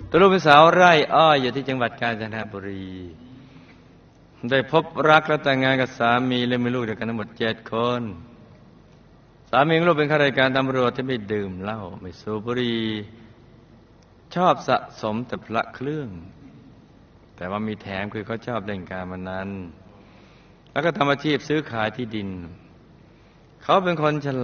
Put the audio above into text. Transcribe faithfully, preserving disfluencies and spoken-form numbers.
ตัวลูกเป็นสาวไร่อ้อยอยู่ที่จังหวัดกาญจนบุรีได้พบรักและแต่งงานกับสามีและมีลูกด้วยกันทั้งหมดเจ็ดคนสามีของลูกเป็นข้าราชการตำรวจที่ไม่ดื่มเหล้าไม่สูบบุหรี่ชอบสะสมแต่พระเครื่องแต่ว่ามีแถมคือเขาชอบเล่นการพนันแล้วก็ทำอาชีพซื้อขายที่ดินเขาเป็นคนฉ